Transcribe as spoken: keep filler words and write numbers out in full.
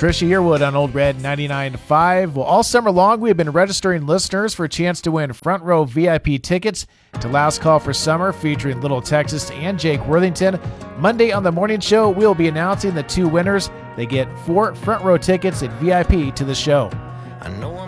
Trisha Yearwood on Old Red ninety-nine point five. Well, all summer long, we have been registering listeners for a chance to win front row V I P tickets to Last Call for Summer featuring Little Texas and Jake Worthington. Monday on the morning show, we'll be announcing the two winners. They get four front row tickets and V I P to the show. I know